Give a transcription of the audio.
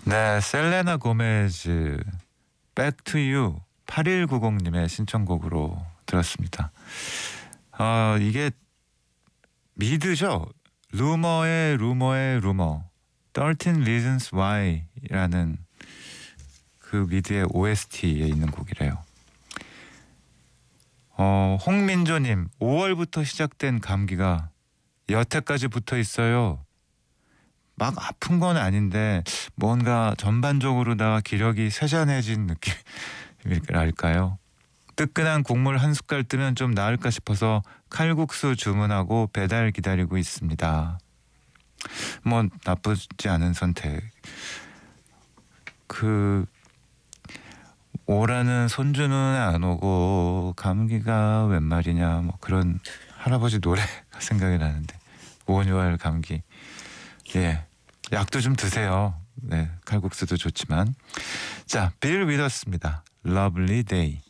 네, 셀레나 고메즈 Back to You 8190님의 신청곡으로 들었습니다. 이게 미드죠. 루머의 루머 13 Reasons Why라는 그 미드의 OST에 있는 곡이래요. 홍민조님 5월부터 시작된 감기가 여태까지 붙어 있어요. 막 아픈 건 아닌데 뭔가 전반적으로다가 기력이 쇠잔해진 느낌일까요? 뜨끈한 국물 한 숟갈 뜨면 좀 나을까 싶어서 칼국수 주문하고 배달 기다리고 있습니다. 뭐 나쁘지 않은 선택. 오라는 손주는 안 오고 감기가 웬 말이냐 뭐 그런 할아버지 노래가 생각이 나는데 5, 6월 감기. 예, 약도 좀 드세요. 네, 칼국수도 좋지만. 자, 빌 위더스입니다. Lovely Day.